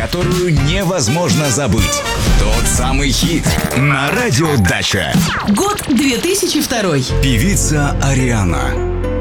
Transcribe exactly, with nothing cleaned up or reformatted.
которую невозможно забыть. Тот самый хит на радио Дача. Год две тысячи второй. Певица Ариана.